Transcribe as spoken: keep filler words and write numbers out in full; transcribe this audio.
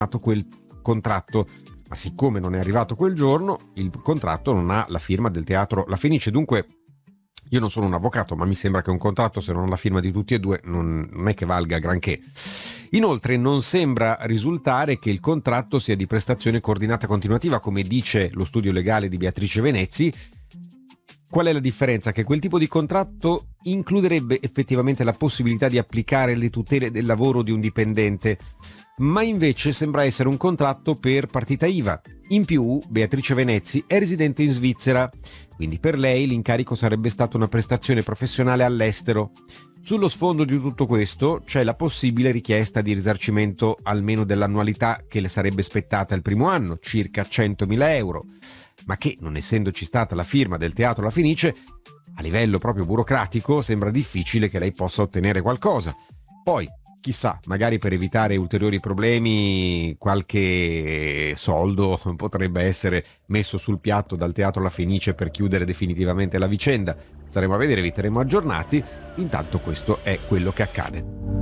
quel contratto, ma siccome non è arrivato quel giorno, il contratto non ha la firma del Teatro La Fenice. Dunque io non sono un avvocato, ma mi sembra che un contratto, se non ha la firma di tutti e due, non, non è che valga granché. Inoltre non sembra risultare che il contratto sia di prestazione coordinata continuativa, come dice lo studio legale di Beatrice Venezzi. Qual è la differenza? Che quel tipo di contratto includerebbe effettivamente la possibilità di applicare le tutele del lavoro di un dipendente, ma invece sembra essere un contratto per partita I V A. In più, Beatrice Venezzi è residente in Svizzera, quindi per lei l'incarico sarebbe stata una prestazione professionale all'estero. Sullo sfondo di tutto questo c'è la possibile richiesta di risarcimento almeno dell'annualità che le sarebbe spettata il primo anno, circa centomila euro, ma che, non essendoci stata la firma del Teatro La Fenice, a livello proprio burocratico sembra difficile che lei possa ottenere qualcosa. Poi, chissà, magari per evitare ulteriori problemi qualche soldo potrebbe essere messo sul piatto dal Teatro La Fenice per chiudere definitivamente la vicenda. Staremo a vedere, vi terremo aggiornati. Intanto questo è quello che accade.